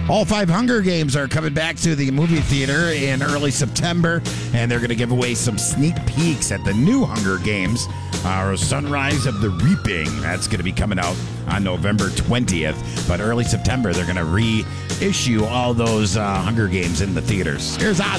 All 5 Hunger Games are coming back to the movie theater in early September, and they're going to give away some sneak peeks at the new Hunger Games, Sunrise of the Reaping. That's going to be coming out on November 20th, but early September, they're going to reissue all those Hunger Games in the theaters. Here's Ozzy.